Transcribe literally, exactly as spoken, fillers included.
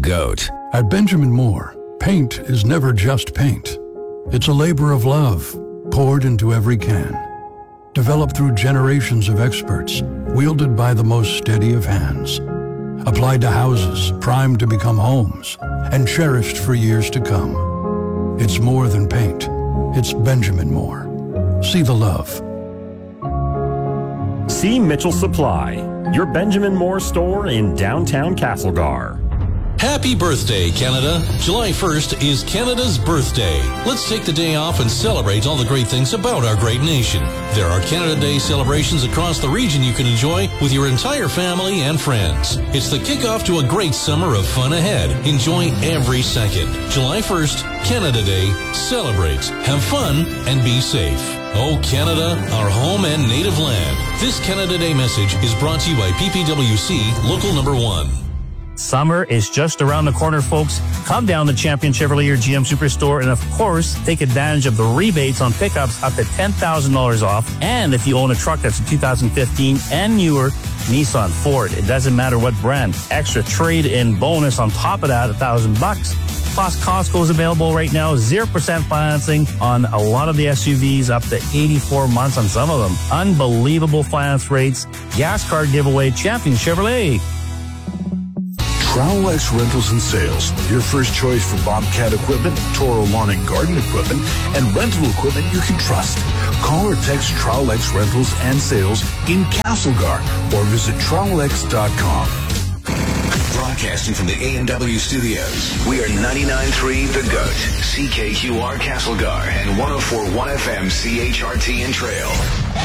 GOAT. At Benjamin Moore, paint is never just paint. It's a labor of love, poured into every can. Developed through generations of experts, wielded by the most steady of hands. Applied to houses, primed to become homes, and cherished for years to come. It's more than paint. It's Benjamin Moore. See the love. See Mitchell Supply, your Benjamin Moore store in downtown Castlegar. Happy birthday, Canada. July first is Canada's birthday. Let's take the day off and celebrate all the great things about our great nation. There are Canada Day celebrations across the region you can enjoy with your entire family and friends. It's the kickoff to a great summer of fun ahead. Enjoy every second. July first, Canada Day. Celebrate, have fun, and be safe. Oh, Canada, our home and native land. This Canada Day message is brought to you by P P W C Local Number One. Summer is just around the corner, folks. Come down to Champion Chevrolet or G M Superstore and, of course, take advantage of the rebates on pickups up to ten thousand dollars off. And if you own a truck that's a two thousand fifteen and newer, Nissan, Ford, it doesn't matter what brand. Extra trade-in bonus on top of that, a thousand bucks. Plus, Costco is available right now, zero percent financing on a lot of the S U Vs, up to eighty-four months on some of them. Unbelievable finance rates. Gas card giveaway, Champion Chevrolet. Trowel-X Rentals and Sales, your first choice for Bobcat equipment, Toro lawn and garden equipment, and rental equipment you can trust. Call or text Trowel-X Rentals and Sales in Castlegar or visit trowel x dot com. Broadcasting from the A and W studios, we are ninety-nine point three The GOAT, C K Q R Castlegar, and one oh four point one F M C H R T and Trail.